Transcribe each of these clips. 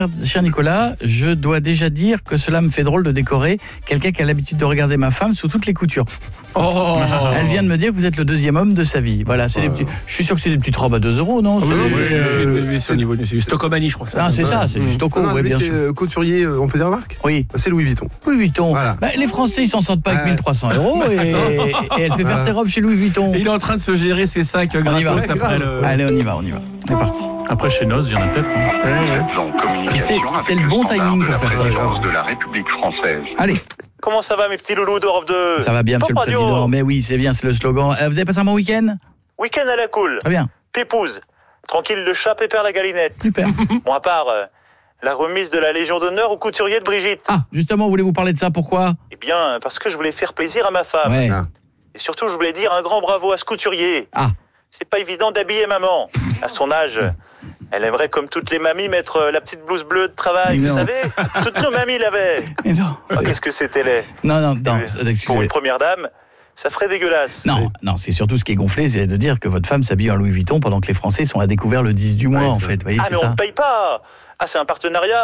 Cher Nicolas, je dois déjà dire que cela me fait drôle de décorer quelqu'un qui a l'habitude de regarder ma femme sous toutes les coutures. Elle vient de me dire que vous êtes le deuxième homme de sa vie. Voilà, c'est des petits. Je suis sûr que c'est des petites robes à 2 €, non? Oui, c'est au niveau du Stockomanie, je crois. Ah, c'est ça, c'est du Stocco, oui, bien sûr. C'est couturier, on peut dire la marque? Oui. C'est Louis Vuitton. Louis Vuitton. Voilà. Les Français, ils s'en sortent pas avec 1300 € et elle fait faire ses robes chez Louis Vuitton. Il est en train de se gérer ses sacs gratos après le... Allez, on y va. C'est parti. Après chez Noz, il y en a peut-être. C'est le bon timing pour faire ça. De la République française. Allez. Comment ça va mes petits loulous d'Europe 2? Ça va bien, monsieur le président. Mais oui, c'est bien, c'est le slogan. Vous avez passé un bon week-end? Week-end à la cool. Très bien. Pépouze. Tranquille le chat, pépère la galinette. Super. Bon, à part la remise de la Légion d'honneur au couturier de Brigitte. Ah, justement, voulez-vous parler de ça? Pourquoi? Eh bien, parce que je voulais faire plaisir à ma femme. Ouais. Et surtout, je voulais dire un grand bravo à ce couturier. Ah. C'est pas évident d'habiller maman. À son âge, elle aimerait, comme toutes les mamies, mettre la petite blouse bleue de travail. Mais vous non. savez, toutes nos mamies l'avaient. Mais non. Qu'est-ce que c'était laid. Non. Pour une première dame, ça ferait dégueulasse. Non, c'est surtout ce qui est gonflé, c'est de dire que votre femme s'habille en Louis Vuitton pendant que les Français sont à découvert le 10 du mois, en fait. Vous voyez, Mais on ne paye pas. Ah, c'est un partenariat.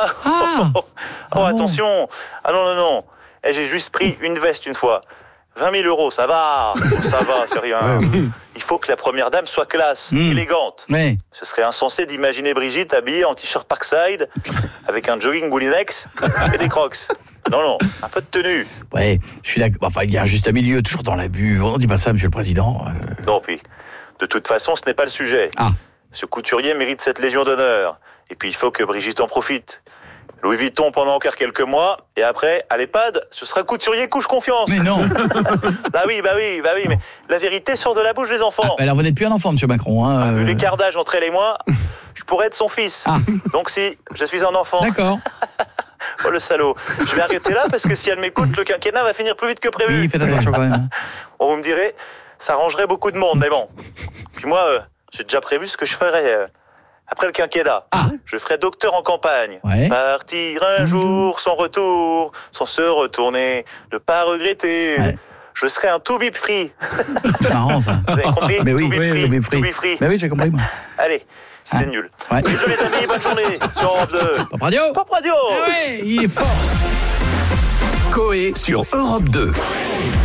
Attention. Ah non. J'ai juste pris une veste une fois. 20 000 €, ça va, c'est rien. Il faut que la première dame soit classe, élégante. Ouais. Ce serait insensé d'imaginer Brigitte habillée en t-shirt Parkside, avec un jogging Moulinex et des crocs. Non, un peu de tenue. Ouais, je suis d'accord. Enfin, il y a un juste milieu, toujours dans l'abus. On dit pas ça, monsieur le président. Non, puis, de toute façon, ce n'est pas le sujet. Ah. Ce couturier mérite cette Légion d'honneur. Et puis, il faut que Brigitte en profite. Louis Vuitton pendant encore quelques mois, et après, à l'EHPAD, ce sera couturier couche confiance. Mais non. Bah oui, mais la vérité sort de la bouche des enfants. Alors, vous n'êtes plus un enfant, monsieur Macron. Vu l'écart d'âge entre elle et moi, je pourrais être son fils. Donc si, je suis un enfant. D'accord. Oh le salaud. Je vais arrêter là, parce que si elle m'écoute, le quinquennat va finir plus vite que prévu. Oui, faites attention quand même. Bon, vous me direz, ça arrangerait beaucoup de monde, mais bon. Puis moi, j'ai déjà prévu ce que je ferais... Après le quinquennat, je ferai docteur en campagne. Ouais. Partir un jour sans retour, sans se retourner, ne pas regretter. Ouais. Je serai un to be free. C'est marrant, ça. Vous avez compris? Mais oui, To be free. to be free. Mais oui, j'ai compris, moi. Allez, c'est nul. Ouais. Bisous les amis, bonne journée sur Europe 2. Top Radio. Top Radio. Ouais, il est fort. Coé sur Europe 2.